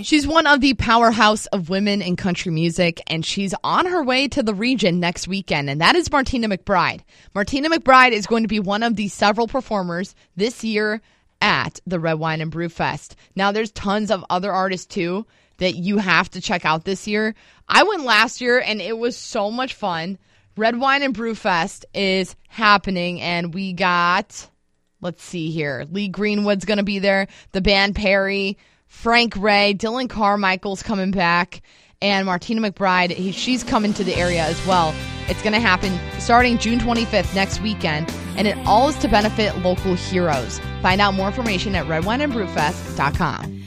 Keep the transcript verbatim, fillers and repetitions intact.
She's one of the powerhouse of women in country music, and she's on her way to the region next weekend, and that is Martina McBride. Martina McBride is going to be one of the several performers this year at the Red Wine and Brew Fest. Now, there's tons of other artists, too, that you have to check out this year. I went last year, and it was so much fun. Red Wine and Brew Fest is happening, and we got, let's see here, Lee Greenwood's going to be there, the band Perry, Frank Ray, Dylan Carmichael's coming back, and Martina McBride, he, she's coming to the area as well. It's going to happen starting June twenty-fifth next weekend, and it all is to benefit local heroes. Find out more information at red wine and brew fest dot com.